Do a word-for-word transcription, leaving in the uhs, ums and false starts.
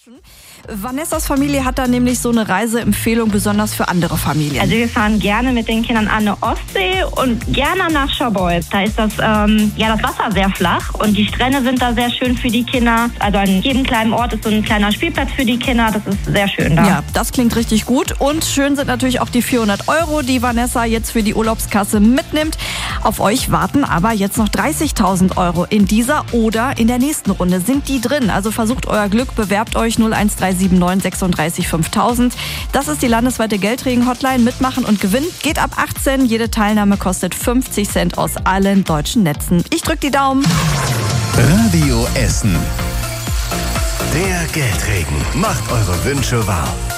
Vanessas Familie hat da nämlich so eine Reiseempfehlung, besonders für andere Familien. Also wir fahren gerne mit den Kindern an eine Ostsee und gerne nach Scharbeutz. Da ist das, ähm, ja, das Wasser sehr flach und die Strände sind da sehr schön für die Kinder. Also an jedem kleinen Ort ist so ein kleiner Spielplatz für die Kinder. Das ist sehr schön da. Ja, das klingt richtig gut. Und schön sind natürlich auch die vierhundert Euro, die Vanessa jetzt für die Urlaubskasse mitnimmt. Auf euch warten aber jetzt noch dreißigtausend Euro in dieser oder in der nächsten Runde. Sind die drin? Also versucht euer Glück, bewerbt euch null eins drei sieben neun sechsunddreißig fünftausend. Das ist die landesweite Geldregen-Hotline. Mitmachen und gewinnen geht ab achtzehn. Jede Teilnahme kostet fünfzig Cent aus allen deutschen Netzen. Ich drück die Daumen. Radio Essen. Der Geldregen macht eure Wünsche wahr.